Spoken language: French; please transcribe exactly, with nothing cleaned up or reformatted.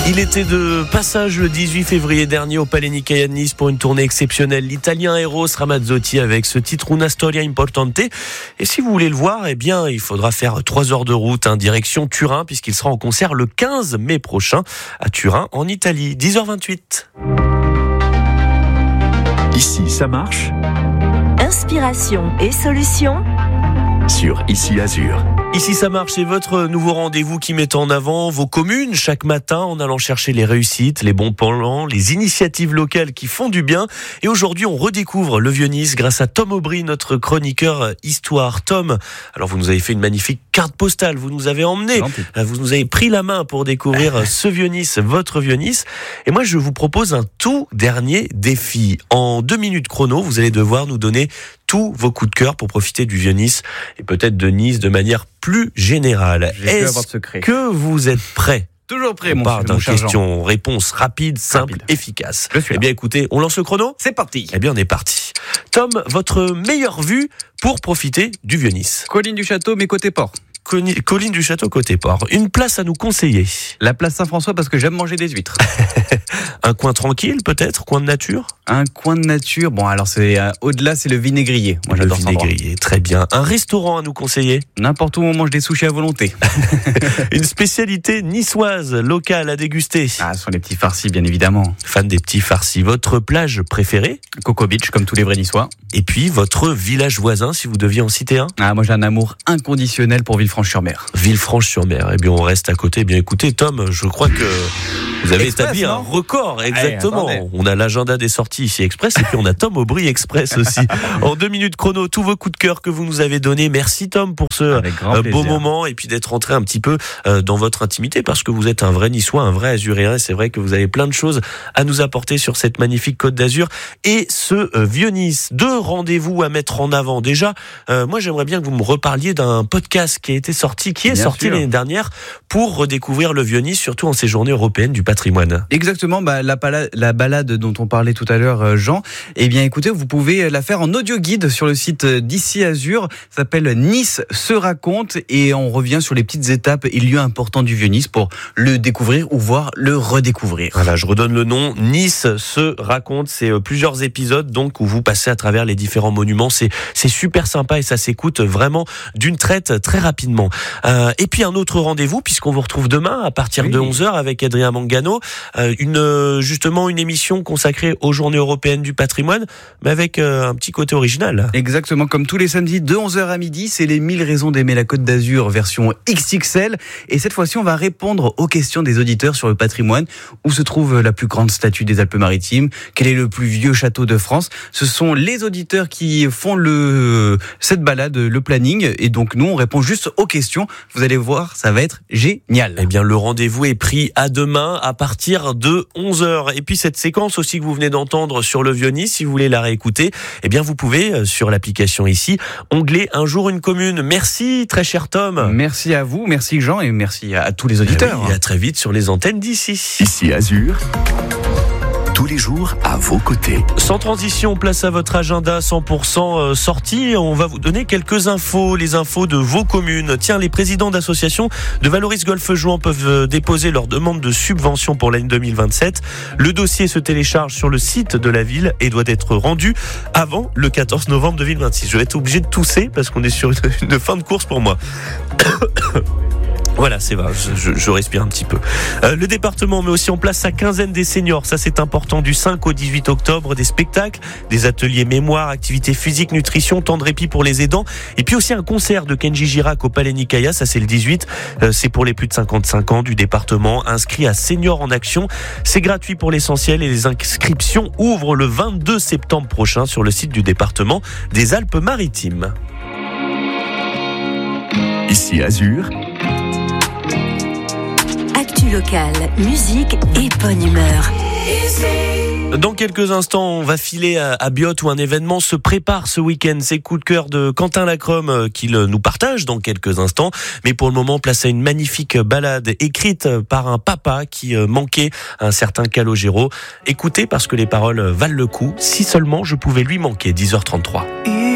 Il était de passage le dix-huit février dernier au Palais Nicaïa de Nice pour une tournée exceptionnelle. L'Italien Eros Ramazzotti avec ce titre Una Storia Importante. Et si vous voulez le voir, eh bien, il faudra faire trois heures de route, hein, direction Turin, puisqu'il sera en concert le quinze mai prochain à Turin, en Italie. dix heures vingt-huit. Ici, ça marche. Inspiration et solutions Sur Ici Azur. Ici ça marche, c'est votre nouveau rendez-vous qui met en avant vos communes chaque matin en allant chercher les réussites, les bons plans, les initiatives locales qui font du bien. Et aujourd'hui, on redécouvre le Vieux-Nice grâce à Tom Aubry, notre chroniqueur histoire. Tom, alors vous nous avez fait une magnifique carte postale, vous nous avez emmené, vous nous avez pris la main pour découvrir ce Vieux-Nice, votre Vieux-Nice. Et moi, je vous propose un tout dernier défi. En deux minutes chrono, vous allez devoir nous donner tous vos coups de cœur pour profiter du Vieux-Nice et peut-être de Nice de manière plus générale. Est-ce que vous êtes prêts ? Toujours prêt, mon On part d'une question, réponse rapide, simple, rapide. efficace. Je suis là. Eh bien, écoutez, on lance le chrono ? C'est parti. Eh bien, on est parti. Tom, votre meilleure vue pour profiter du Vieux-Nice ? Colline du Château, mais côté port. Colline du Château, côté port. Une place à nous conseiller ? La place Saint-François, parce que j'aime manger des huîtres. Un coin tranquille, peut-être ? Coin de nature ? Un coin de nature. Bon, alors c'est euh, au-delà, c'est le Vinaigrier. Moi, j'adore le ça. Vinaigrier, très bien. Un restaurant à nous conseiller ? N'importe où on mange des sushis à volonté. Une spécialité niçoise, locale à déguster ? Ah, ce sont les petits farcis, bien évidemment. Fan des petits farcis. Votre plage préférée ? Coco Beach, comme tous les vrais Niçois. Et puis, votre village voisin, si vous deviez en citer un ? Ah, moi, j'ai un amour inconditionnel pour Villefranche-sur-Mer. Villefranche-sur-Mer. Eh bien, on reste à côté. Eh bien, écoutez, Tom, je crois que vous avez Express, établi non un record. Exactement. Allez, on a l'agenda des sorties ici Express et puis on a Tom Aubry Express aussi. En deux minutes chrono, tous vos coups de cœur que vous nous avez donnés. Merci, Tom, pour ce Avec grand euh, beau plaisir. moment et puis d'être rentré un petit peu euh, dans votre intimité parce que vous êtes un vrai Niçois, un vrai Azuréen. Et c'est vrai que vous avez plein de choses à nous apporter sur cette magnifique Côte d'Azur et ce euh, Vieux-Nice. Deux rendez-vous à mettre en avant. Déjà, euh, moi, j'aimerais bien que vous me reparliez d'un podcast qui a été sorti, qui est Bien sorti sûr. l'année dernière pour redécouvrir le Vieux-Nice, surtout en ces journées européennes du patrimoine. Exactement, bah, la, pala- la balade dont on parlait tout à l'heure, euh, Jean, eh bien écoutez, vous pouvez la faire en audio guide sur le site d'Ici Azur, ça s'appelle Nice se raconte et on revient sur les petites étapes et lieux importants du Vieux-Nice pour le découvrir ou voir le redécouvrir. Voilà, je redonne le nom. Nice se raconte. C'est euh, plusieurs épisodes donc où vous passez à travers les différents monuments. C'est c'est super sympa et ça s'écoute vraiment d'une traite très rapidement. Euh, et puis un autre rendez-vous puisqu'on vous retrouve demain à partir Oui. de onze heures avec Adrien Mangano. Euh, une euh, justement une émission consacrée aux Journées européennes du patrimoine, mais avec euh, un petit côté original. Exactement, comme tous les samedis de onze heures à midi, c'est les mille raisons d'aimer la Côte d'Azur version X X L. Et cette fois-ci, on va répondre aux questions des auditeurs sur le patrimoine. Où se trouve la plus grande statue des Alpes-Maritimes ? Quel est le plus vieux château de France ? Ce sont les auditeurs qui font le cette balade, le planning. Et donc, nous, on répond juste aux questions. Vous allez voir, ça va être génial. Eh bien, le rendez-vous est pris à demain à partir de onze heures. Et puis, cette séquence aussi que vous venez d'entendre sur le Vieux-Nice, si vous voulez la réécouter, eh bien, vous pouvez, sur l'application ici, onglet Un jour une commune. Merci, très cher Tom. Merci à vous, merci Jean et merci à tous les auditeurs. Et à très vite sur les antennes d'ici. Ici Azur. Tous les jours à vos côtés. Sans transition, place à votre agenda cent pour cent sorti. On va vous donner quelques infos, les infos de vos communes. Tiens, les présidents d'associations de Valoris Golfe Jouan peuvent déposer leur demande de subvention pour l'année deux mille vingt-sept. Le dossier se télécharge sur le site de la ville et doit être rendu avant le quatorze novembre deux mille vingt-six. Je vais être obligé de tousser parce qu'on est sur une, une fin de course pour moi. Voilà, c'est vrai, je, je, je respire un petit peu. Euh, le département met aussi en place sa quinzaine des seniors, ça c'est important, du cinq au dix-huit octobre, des spectacles, des ateliers mémoire, activités physiques, nutrition, temps de répit pour les aidants, et puis aussi un concert de Kenji Girac au Palais Nicaïa, ça c'est le dix-huit, euh, c'est pour les plus de cinquante-cinq ans du département, inscrit à Seniors en Action, c'est gratuit pour l'essentiel et les inscriptions ouvrent le vingt-deux septembre prochain sur le site du département des Alpes-Maritimes. Ici Azur. Actu locale, musique et bonne humeur. Dans quelques instants, on va filer à, à Biot où un événement se prépare ce week-end. C'est coup de cœur de Quentin Lacrome qu'il nous partage dans quelques instants. Mais pour le moment, place à une magnifique balade écrite par un papa qui manquait un certain Calogero. Écoutez parce que les paroles valent le coup. Si seulement je pouvais lui manquer. dix heures trente-trois.